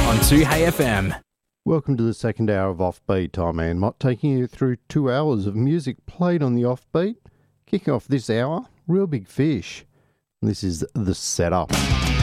on 2HFM. Welcome to the second hour of Offbeat. I'm Ann Mott, taking you through 2 hours of music played on the Offbeat. Kicking off this hour, Real Big Fish. This is The Setup.